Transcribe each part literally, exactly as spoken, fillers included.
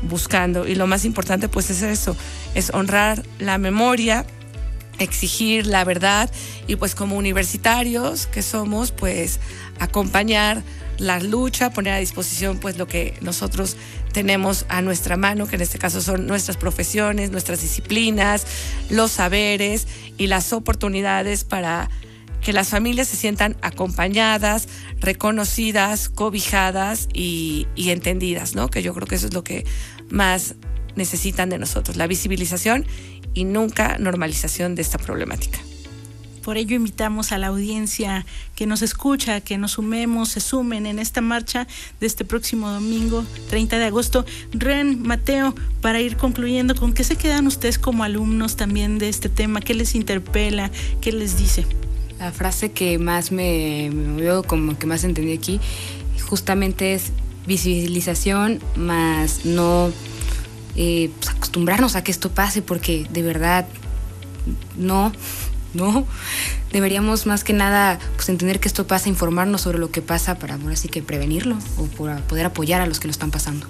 buscando. Y lo más importante pues es eso, es honrar la memoria, exigir la verdad y pues como universitarios que somos, pues acompañar la lucha, poner a disposición pues lo que nosotros tenemos a nuestra mano, que en este caso son nuestras profesiones, nuestras disciplinas, los saberes y las oportunidades para que las familias se sientan acompañadas, reconocidas, cobijadas y, y entendidas, ¿no? Que yo creo que eso es lo que más necesitan de nosotros, la visibilización y nunca normalización de esta problemática. Por ello invitamos a la audiencia que nos escucha, que nos sumemos, se sumen en esta marcha de este próximo domingo, treinta de agosto. Ren, Mateo, para ir concluyendo, ¿con qué se quedan ustedes como alumnos también de este tema? ¿Qué les interpela? ¿Qué les dice? La frase que más me, me movió, como que más entendí aquí, justamente es visibilización más no eh, pues acostumbrarnos a que esto pase, porque de verdad no... No, deberíamos más que nada pues entender que esto pasa, informarnos sobre lo que pasa para ahora sí que prevenirlo o para poder apoyar a los que lo están pasando.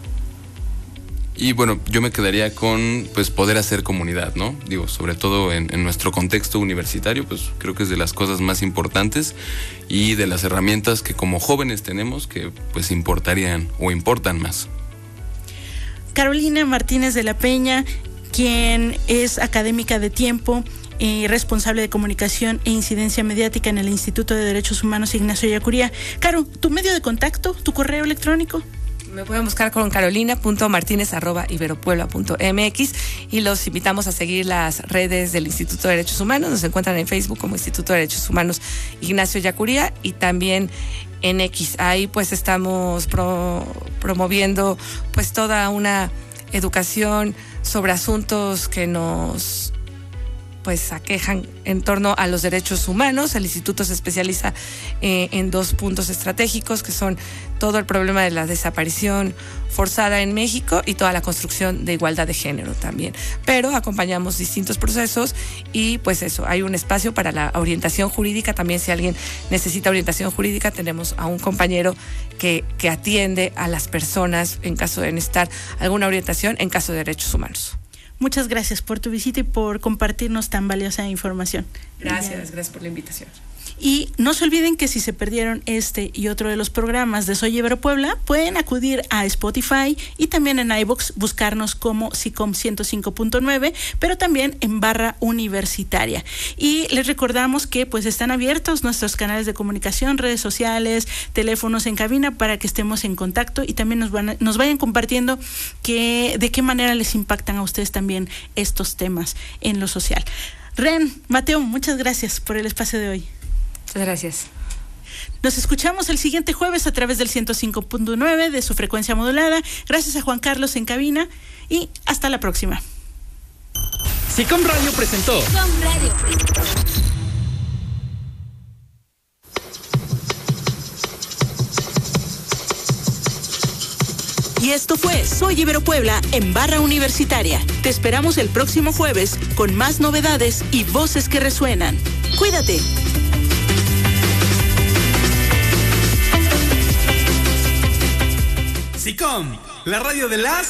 Y bueno, yo me quedaría con pues poder hacer comunidad, ¿no? Digo, sobre todo en, en nuestro contexto universitario, pues creo que es de las cosas más importantes y de las herramientas que como jóvenes tenemos que pues importarían o importan más. Carolina Martínez de la Peña, quien es académica de tiempo y responsable de comunicación e incidencia mediática en el Instituto de Derechos Humanos Ignacio Ellacuría. Caro, ¿tu medio de contacto, tu correo electrónico? Me pueden buscar con carolina punto martínez arroba iberopuebla punto m x y los invitamos a seguir las redes del Instituto de Derechos Humanos. Nos encuentran en Facebook como Instituto de Derechos Humanos Ignacio Ellacuría y también en X. Ahí pues estamos pro, promoviendo pues toda una educación sobre asuntos que nos pues aquejan en torno a los derechos humanos. El instituto se especializa eh, en dos puntos estratégicos, que son todo el problema de la desaparición forzada en México y toda la construcción de igualdad de género también. Pero acompañamos distintos procesos y pues eso, hay un espacio para la orientación jurídica. También si alguien necesita orientación jurídica, tenemos a un compañero que, que atiende a las personas en caso de necesitar alguna orientación en caso de derechos humanos. Muchas gracias por tu visita y por compartirnos tan valiosa información. Gracias, gracias por la invitación. Y no se olviden que si se perdieron este y otro de los programas de Soy Ibero Puebla, pueden acudir a Spotify y también en iVoox, buscarnos como SICOM ciento cinco punto nueve, pero también en barra universitaria. Y les recordamos que pues están abiertos nuestros canales de comunicación, redes sociales, teléfonos en cabina para que estemos en contacto y también nos, van a, nos vayan compartiendo que, de qué manera les impactan a ustedes también estos temas en lo social. Ren, Mateo, muchas gracias por el espacio de hoy. Muchas gracias. Nos escuchamos el siguiente jueves a través del ciento cinco punto nueve de su frecuencia modulada. Gracias a Juan Carlos en cabina y hasta la próxima. SICOM Radio presentó. SICOM Radio presentó. Y esto fue Soy Ibero Puebla en barra universitaria. Te esperamos el próximo jueves con más novedades y voces que resuenan. Cuídate. SICOM, la radio de las